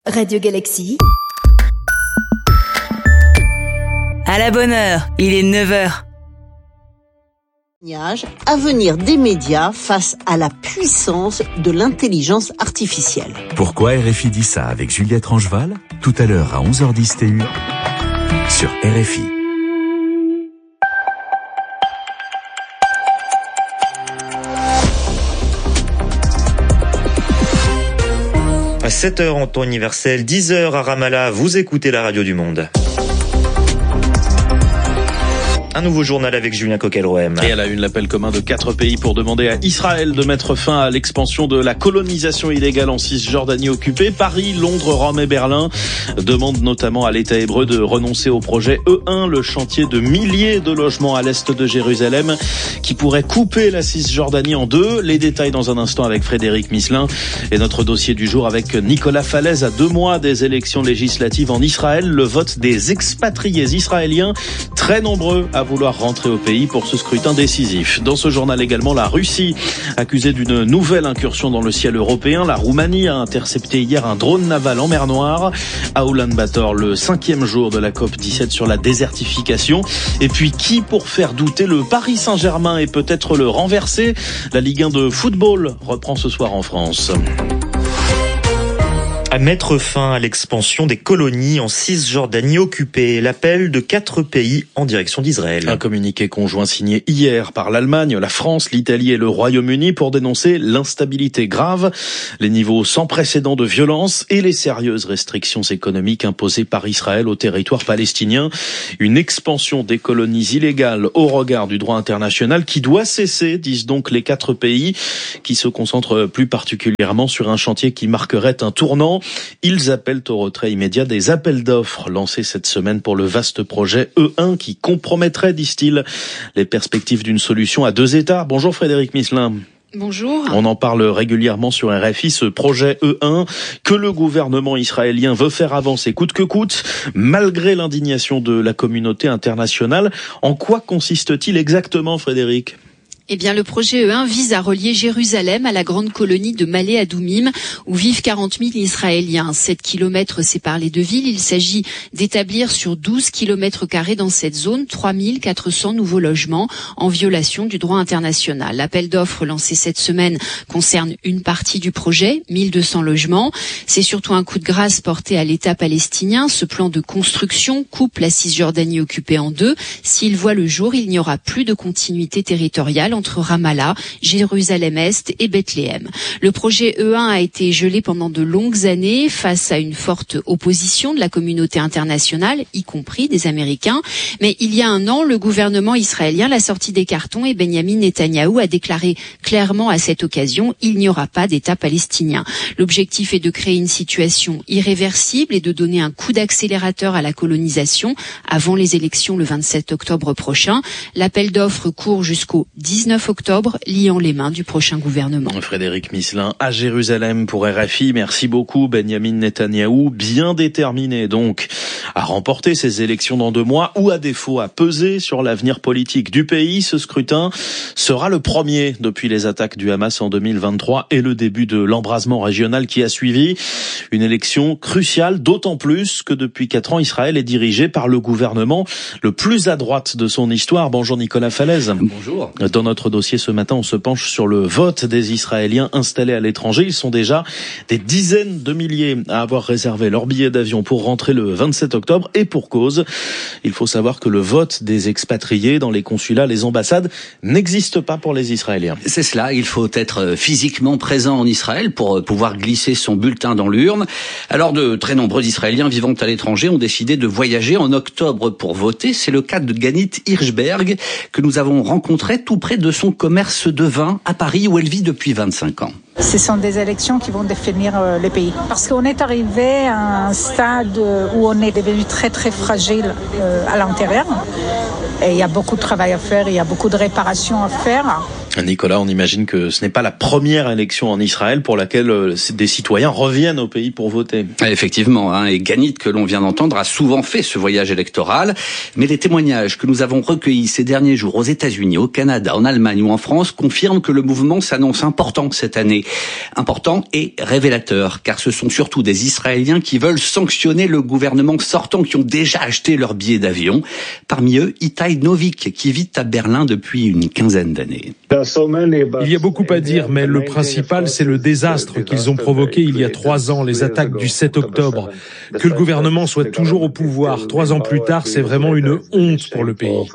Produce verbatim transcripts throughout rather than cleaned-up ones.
Radio Galaxy. À la bonne heure, il est neuf heures. Avenir des médias face à la puissance de l'intelligence artificielle. Pourquoi R F I dit ça avec Juliette Rangeval? Tout à l'heure à onze heures dix T U sur R F I. À sept heures en temps universel, dix heures à Ramallah, vous écoutez la radio du monde. Un nouveau journal avec Julien Coquel-Rohem. Et à la une, l'appel commun de quatre pays pour demander à Israël de mettre fin à l'expansion de la colonisation illégale en Cisjordanie occupée. Paris, Londres, Rome et Berlin demandent notamment à l'État hébreu de renoncer au projet E un, le chantier de milliers de logements à l'est de Jérusalem qui pourrait couper la Cisjordanie en deux. Les détails dans un instant avec Frédéric Misselin et notre dossier du jour avec Nicolas Falaise. À deux mois des élections législatives en Israël, le vote des expatriés israéliens, très nombreux à vouloir rentrer au pays pour ce scrutin décisif. Dans ce journal également, la Russie, accusée d'une nouvelle incursion dans le ciel européen. La Roumanie a intercepté hier un drone naval en mer Noire. À Ulaanbaatar, le cinquième jour de la COP dix-sept sur la désertification. Et puis, qui pour faire douter le Paris Saint-Germain et peut-être le renverser? La Ligue un de football reprend ce soir en France. À mettre fin à l'expansion des colonies en Cisjordanie occupée. L'appel de quatre pays en direction d'Israël. Un communiqué conjoint signé hier par l'Allemagne, la France, l'Italie et le Royaume-Uni pour dénoncer l'instabilité grave, les niveaux sans précédent de violence et les sérieuses restrictions économiques imposées par Israël au territoire palestinien. Une expansion des colonies illégales au regard du droit international qui doit cesser, disent donc les quatre pays, qui se concentrent plus particulièrement sur un chantier qui marquerait un tournant. Ils appellent au retrait immédiat des appels d'offres lancés cette semaine pour le vaste projet E un qui compromettrait, disent-ils, les perspectives d'une solution à deux États. Bonjour Frédéric Misselin. Bonjour. On en parle régulièrement sur R F I, ce projet E un que le gouvernement israélien veut faire avancer coûte que coûte, malgré l'indignation de la communauté internationale. En quoi consiste-t-il exactement, Frédéric ? Eh bien, le projet E un vise à relier Jérusalem à la grande colonie de Malé Adoumim, où vivent quarante mille Israéliens. sept kilomètres séparent les deux villes. Il s'agit d'établir sur douze kilomètres carrés dans cette zone trois mille quatre cents nouveaux logements en violation du droit international. L'appel d'offres lancé cette semaine concerne une partie du projet, mille deux cents logements. C'est surtout un coup de grâce porté à l'État palestinien. Ce plan de construction coupe la Cisjordanie occupée en deux. S'il voit le jour, il n'y aura plus de continuité territoriale entre Ramallah, Jérusalem-Est et Bethléem. Le projet E un a été gelé pendant de longues années face à une forte opposition de la communauté internationale, y compris des Américains. Mais il y a un an, le gouvernement israélien l'a sorti des cartons et Benyamin Netanyahou a déclaré clairement à cette occasion « il n'y aura pas d'État palestinien ». L'objectif est de créer une situation irréversible et de donner un coup d'accélérateur à la colonisation avant les élections le vingt-sept octobre prochain. L'appel d'offres court jusqu'au dix-neuf octobre, liant les mains du prochain gouvernement. Frédéric Misselin à Jérusalem pour R F I. Merci beaucoup Benyamin Netanyahou, bien déterminé donc à remporter ces élections dans deux mois ou à défaut à peser sur l'avenir politique du pays. Ce scrutin sera le premier depuis les attaques du Hamas en deux mille vingt-trois et le début de l'embrasement régional qui a suivi. Une élection cruciale, d'autant plus que depuis quatre ans, Israël est dirigé par le gouvernement le plus à droite de son histoire. Bonjour Nicolas Falaise. Bonjour. Dans notre dossier ce matin, on se penche sur le vote des Israéliens installés à l'étranger. Ils sont déjà des dizaines de milliers à avoir réservé leur billet d'avion pour rentrer le vingt-sept octobre et pour cause. Il faut savoir que le vote des expatriés dans les consulats, les ambassades n'existe pas pour les Israéliens. C'est cela, il faut être physiquement présent en Israël pour pouvoir glisser son bulletin dans l'urne. Alors de très nombreux Israéliens vivant à l'étranger ont décidé de voyager en octobre pour voter. C'est le cas de Ganit Hirschberg que nous avons rencontré tout près de son commerce de vin à Paris où elle vit depuis vingt-cinq ans. Ce sont des élections qui vont définir euh, le pays. Parce qu'on est arrivé à un stade où on est devenu très très fragile euh, à l'intérieur. Et il y a beaucoup de travail à faire, il y a beaucoup de réparations à faire. Nicolas, on imagine que ce n'est pas la première élection en Israël pour laquelle des citoyens reviennent au pays pour voter. Effectivement, hein, et Ganit, que l'on vient d'entendre, a souvent fait ce voyage électoral. Mais les témoignages que nous avons recueillis ces derniers jours aux États-Unis, au Canada, en Allemagne ou en France confirment que le mouvement s'annonce important cette année. Important et révélateur, car ce sont surtout des Israéliens qui veulent sanctionner le gouvernement sortant, qui ont déjà acheté leur billet d'avion. Parmi eux, Itai Novik, qui vit à Berlin depuis une quinzaine d'années. Il y a beaucoup à dire, mais le principal, c'est le désastre qu'ils ont provoqué il y a trois ans, les attaques du sept octobre. Que le gouvernement soit toujours au pouvoir trois ans plus tard, c'est vraiment une honte pour le pays.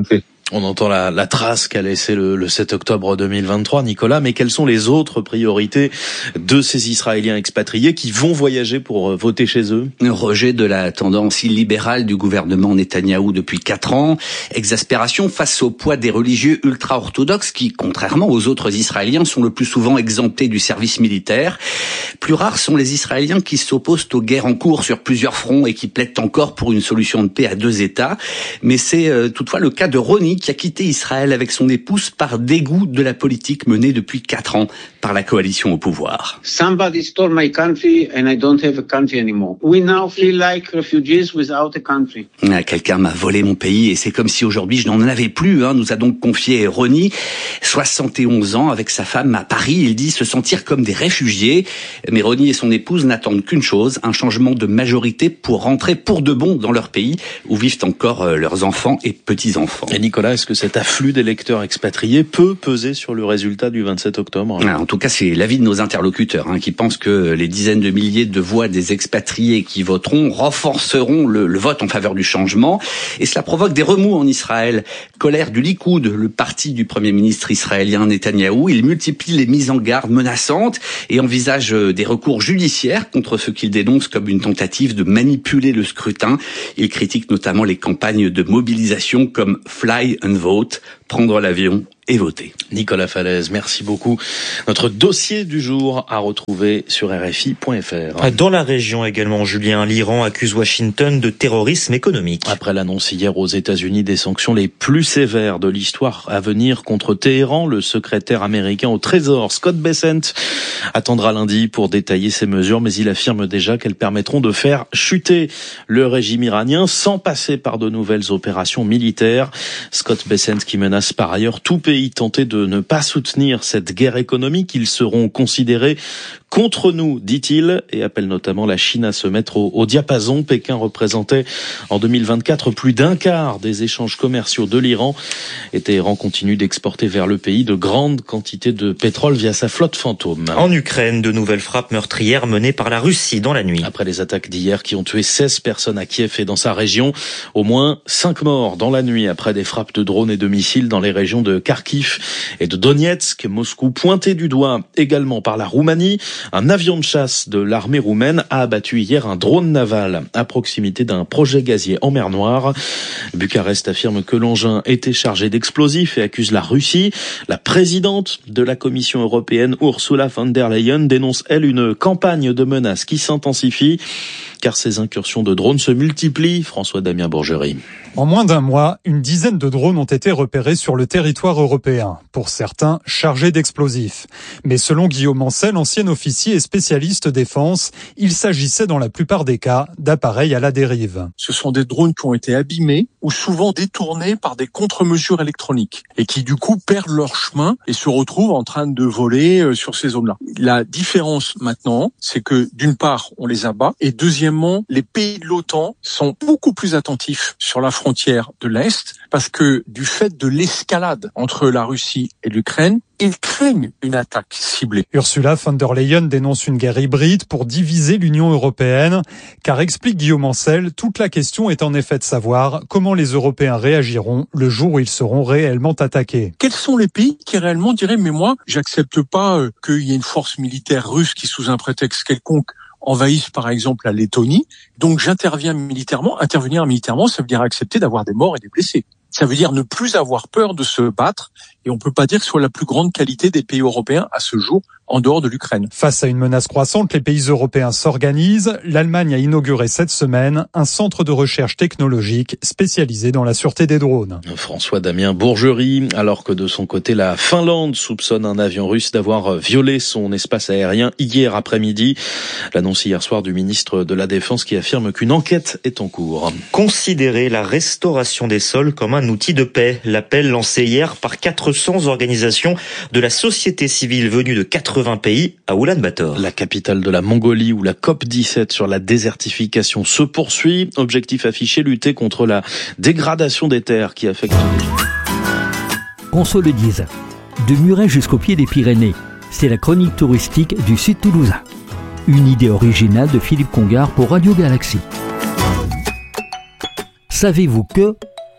On entend la, la trace qu'a laissé le, le sept octobre deux mille vingt-trois, Nicolas, mais quelles sont les autres priorités de ces Israéliens expatriés qui vont voyager pour voter chez eux? Rejet de la tendance illibérale du gouvernement Netanyahou depuis quatre ans, exaspération face au poids des religieux ultra-orthodoxes qui, contrairement aux autres Israéliens, sont le plus souvent exemptés du service militaire. Plus rares sont les Israéliens qui s'opposent aux guerres en cours sur plusieurs fronts et qui plaident encore pour une solution de paix à deux États. Mais c'est euh, toutefois le cas de Roni, qui a quitté Israël avec son épouse par dégoût de la politique menée depuis quatre ans par la coalition au pouvoir. Somebody stole my country and I don't have a country anymore. We now feel like refugees without a country. Quelqu'un m'a volé mon pays et c'est comme si aujourd'hui je n'en avais plus, hein, nous a donc confié Roni, soixante et onze ans, avec sa femme à Paris. Il dit se sentir comme des réfugiés. Mais Roni et son épouse n'attendent qu'une chose, un changement de majorité pour rentrer pour de bon dans leur pays où vivent encore leurs enfants et petits-enfants. Et Nicolas, est-ce que cet afflux d'électeurs expatriés peut peser sur le résultat du vingt-sept octobre? En tout cas, c'est l'avis de nos interlocuteurs, hein, qui pensent que les dizaines de milliers de voix des expatriés qui voteront renforceront le, le vote en faveur du changement. Et cela provoque des remous en Israël. Colère du Likoud, le parti du Premier ministre israélien Netanyahou. Il multiplie les mises en garde menaçantes et envisage des recours judiciaires contre ce qu'il dénonce comme une tentative de manipuler le scrutin. Il critique notamment les campagnes de mobilisation comme Fly and Vote, prendre l'avion et voter. Nicolas Falaise, merci beaucoup. Notre dossier du jour à retrouver sur R F I point F R. Dans la région également, Julien, l'Iran accuse Washington de terrorisme économique. Après l'annonce hier aux États-Unis des sanctions les plus sévères de l'histoire à venir contre Téhéran, le secrétaire américain au Trésor, Scott Bessent, attendra lundi pour détailler ces mesures, mais il affirme déjà qu'elles permettront de faire chuter le régime iranien sans passer par de nouvelles opérations militaires. Scott Bessent qui menace par ailleurs tout pays tenté de ne pas soutenir cette guerre économique, ils seront considérés contre nous, dit-il, et appelle notamment la Chine à se mettre au, au diapason. Pékin représentait en deux mille vingt-quatre plus d'un quart des échanges commerciaux de l'Iran et Téhéran continue d'exporter vers le pays de grandes quantités de pétrole via sa flotte fantôme. En Ukraine, de nouvelles frappes meurtrières menées par la Russie dans la nuit. Après les attaques d'hier qui ont tué seize personnes à Kiev et dans sa région, au moins cinq morts dans la nuit après des frappes de drones et de missiles dans les régions de Kharkiv et de Donetsk. Moscou pointé du doigt également par la Roumanie. Un avion de chasse de l'armée roumaine a abattu hier un drone naval à proximité d'un projet gazier en mer Noire. Bucarest affirme que l'engin était chargé d'explosifs et accuse la Russie. La présidente de la Commission européenne, Ursula von der Leyen, dénonce, elle, une campagne de menaces qui s'intensifie car ces incursions de drones se multiplient. François-Damien Bourgerie. En moins d'un mois, une dizaine de drones ont été repérés sur le territoire européen, pour certains chargés d'explosifs. Mais selon Guillaume Ancel, ancien officier et spécialiste défense, il s'agissait dans la plupart des cas d'appareils à la dérive. Ce sont des drones qui ont été abîmés ou souvent détournés par des contre-mesures électroniques et qui du coup perdent leur chemin et se retrouvent en train de voler sur ces zones-là. La différence maintenant, c'est que d'une part, on les abat et deuxièmement, les pays de l'OTAN sont beaucoup plus attentifs sur la frontière de l'Est parce que du fait de l'escalade entre la Russie et l'Ukraine, ils craignent une attaque ciblée. Ursula von der Leyen dénonce une guerre hybride pour diviser l'Union européenne, car explique Guillaume Ancel, toute la question est en effet de savoir comment les Européens réagiront le jour où ils seront réellement attaqués. Quels sont les pays qui réellement diraient « mais moi, j'accepte pas euh, qu'il y ait une force militaire russe qui, sous un prétexte quelconque, envahissent par exemple la Lettonie, donc j'interviens militairement. Intervenir militairement, ça veut dire accepter d'avoir des morts et des blessés. Ça veut dire ne plus avoir peur de se battre, et on peut pas dire que ce soit la plus grande qualité des pays européens à ce jour en dehors de l'Ukraine. Face à une menace croissante, les pays européens s'organisent. L'Allemagne a inauguré cette semaine un centre de recherche technologique spécialisé dans la sûreté des drones. François Damien Bourgerie, alors que de son côté, la Finlande soupçonne un avion russe d'avoir violé son espace aérien hier après-midi. L'annonce hier soir du ministre de la Défense qui affirme qu'une enquête est en cours. Considérer la restauration des sols comme un outil de paix. L'appel lancé hier par quatre cents organisations de la société civile venues de quatre-vingts pays à Oulan-Bator. La capitale de la Mongolie où la COP dix-sept sur la désertification se poursuit. Objectif affiché, lutter contre la dégradation des terres qui affecte Qu'on se le dise, de Muret jusqu'au pied des Pyrénées, c'est la chronique touristique du Sud Toulousain. Une idée originale de Philippe Congar pour Radio Galaxie. Savez-vous que...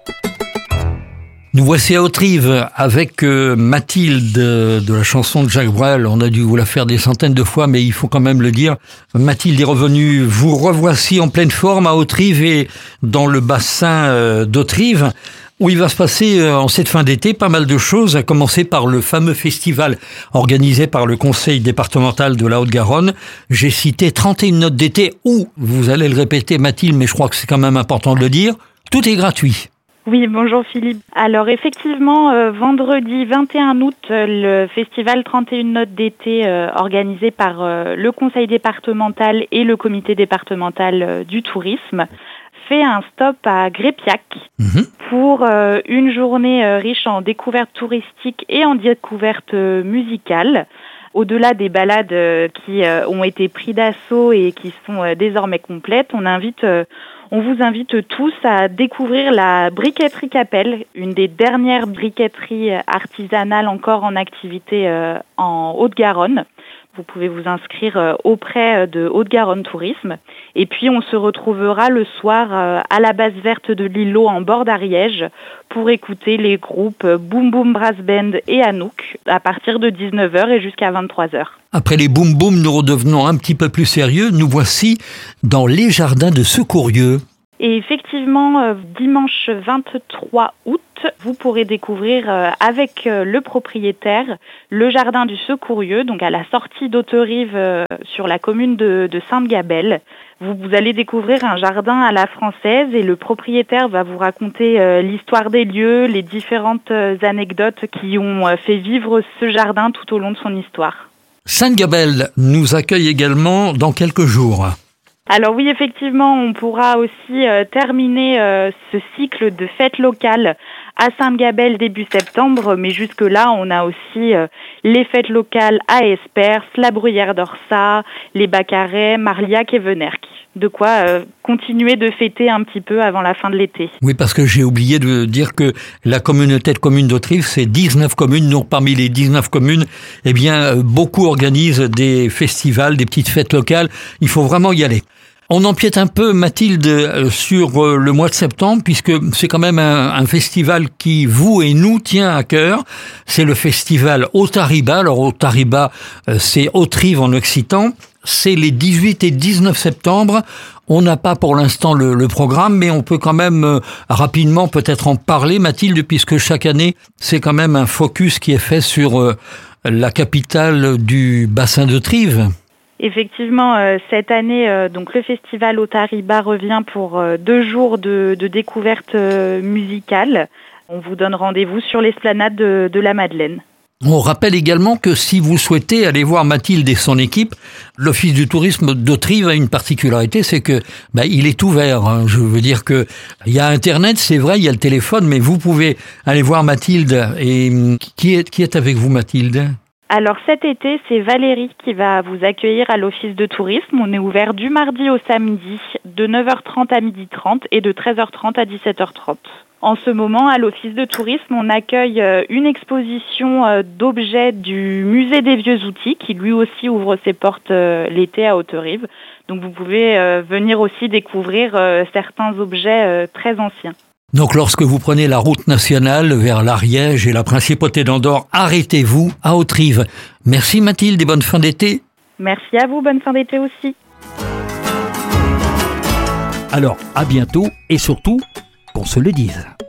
Nous voici à Autrive avec euh, Mathilde de la chanson de Jacques Brel. On a dû vous la faire des centaines de fois, mais il faut quand même le dire. Mathilde est revenue. Vous revoici en pleine forme à Autrive et dans le bassin euh, d'Autrive, où il va se passer euh, en cette fin d'été pas mal de choses, à commencer par le fameux festival organisé par le conseil départemental de la Haute-Garonne. J'ai cité trente et une notes d'été où, vous allez le répéter Mathilde, mais je crois que c'est quand même important de le dire, tout est gratuit. Oui, bonjour Philippe. Alors effectivement, euh, vendredi vingt et un août, euh, le festival trente et une notes d'été euh, organisé par euh, le conseil départemental et le comité départemental euh, du tourisme fait un stop à Grépiac mmh. pour euh, une journée euh, riche en découvertes touristiques et en découvertes euh, musicales. Au-delà des balades euh, qui euh, ont été pris d'assaut et qui sont euh, désormais complètes, on invite... Euh, On vous invite tous à découvrir la briqueterie Capelle, une des dernières briqueteries artisanales encore en activité euh, en Haute-Garonne. Vous pouvez vous inscrire euh, auprès de Haute-Garonne Tourisme. Et puis on se retrouvera le soir euh, à la base verte de l'îlot en bord d'Ariège pour écouter les groupes Boom Boom Brass Band et Anouk à partir de dix-neuf heures et jusqu'à vingt-trois heures. Après les boum boum, nous redevenons un petit peu plus sérieux. Nous voici dans les jardins de Secourieux. Et effectivement, euh, dimanche vingt-trois août, vous pourrez découvrir euh, avec euh, le propriétaire le jardin du Secourieux, donc à la sortie d'Auterive euh, sur la commune de, de Sainte-Gabelle. Vous, vous allez découvrir un jardin à la française et le propriétaire va vous raconter euh, l'histoire des lieux, les différentes euh, anecdotes qui ont euh, fait vivre ce jardin tout au long de son histoire. Sainte-Gabelle nous accueille également dans quelques jours. Alors oui, effectivement, on pourra aussi euh, terminer euh, ce cycle de fêtes locales à Sainte-Gabelle début septembre, mais jusque-là, on a aussi euh, les fêtes locales à Espers, la Bruyère d'Orsat, les Baccarets, Marliac et Venerque. De quoi euh, continuer de fêter un petit peu avant la fin de l'été. Oui, parce que j'ai oublié de dire que la communauté de communes d'Autrive, c'est dix-neuf communes. Donc parmi les dix-neuf communes, eh bien, beaucoup organisent des festivals, des petites fêtes locales. Il faut vraiment y aller. On empiète un peu, Mathilde, sur le mois de septembre, puisque c'est quand même un, un festival qui, vous et nous, tient à cœur. C'est le festival Otariba. Alors, Otariba, c'est Autrive en occitan. C'est les dix-huit et dix-neuf septembre. On n'a pas pour l'instant le, le programme, mais on peut quand même euh, rapidement peut-être en parler, Mathilde, puisque chaque année, c'est quand même un focus qui est fait sur euh, la capitale du bassin d'Autrive. Effectivement, euh, cette année, euh, donc le festival Otariba revient pour euh, deux jours de, de découverte euh, musicale. On vous donne rendez-vous sur l'esplanade de, de la Madeleine. On rappelle également que si vous souhaitez aller voir Mathilde et son équipe, l'Office du tourisme d'Autrive a une particularité, c'est que bah, il est ouvert. Hein. Je veux dire que il y a Internet, c'est vrai, il y a le téléphone, mais vous pouvez aller voir Mathilde. Et qui est, qui est avec vous, Mathilde ? Alors cet été, c'est Valérie qui va vous accueillir à l'Office de tourisme. On est ouvert du mardi au samedi de neuf heures trente à midi trente et de treize heures trente à dix-sept heures trente. En ce moment, à l'Office de tourisme, on accueille une exposition d'objets du Musée des Vieux Outils qui lui aussi ouvre ses portes l'été à Auterive. Donc vous pouvez venir aussi découvrir certains objets très anciens. Donc lorsque vous prenez la route nationale vers l'Ariège et la Principauté d'Andorre, arrêtez-vous à Auterive. Merci Mathilde et bonne fin d'été. Merci à vous, bonne fin d'été aussi. Alors à bientôt et surtout, qu'on se le dise.